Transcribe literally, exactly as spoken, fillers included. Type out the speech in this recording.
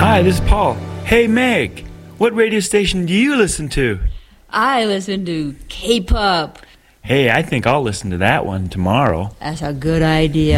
Hi, this is Paul. Hey, Meg, what radio station do you listen to? I listen to K-pop. Hey, I think I'll listen to that one tomorrow. That's a good idea.